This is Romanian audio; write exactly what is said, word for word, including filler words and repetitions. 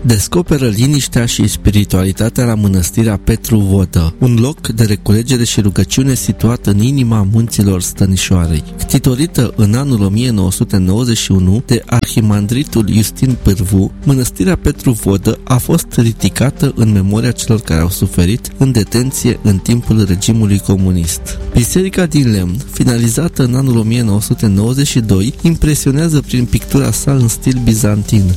descoperă liniștea și spiritualitatea la mănăstirea Petru Vodă, un loc de reculegere și rugăciune situat în inima munților Stănișoarei. Ctitorită în anul o mie nouă sute nouăzeci și unu de arhimandritul Iustin Pârvu, mănăstirea Petru Vodă a fost ridicată în memoria celor care au suferit în detenție în timpul regimului comunist. Biserica din lemn, finalizată în anul o mie nouă sute nouăzeci și doi, impresionează prin pictura sa în stil bizantin.